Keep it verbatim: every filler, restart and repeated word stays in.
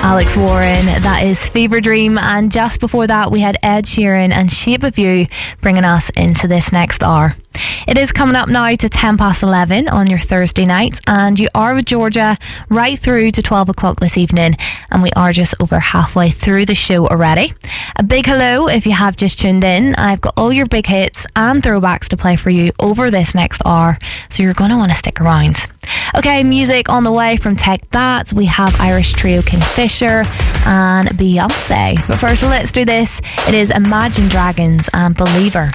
Alex Warren, that is Fever Dream, and just before that we had Ed Sheeran and Shape of You bringing us into this next hour. It is coming up now to ten past eleven on your Thursday night, and you are with Georgia right through to twelve o'clock this evening, and we are just over halfway through the show already. A big hello if you have just tuned in. I've got all your big hits and throwbacks to play for you over this next hour, so you're going to want to stick around. Okay, music on the way from Take That. We have Irish trio Kingfisher and Beyonce. But first, let's do this. It is Imagine Dragons and Believer.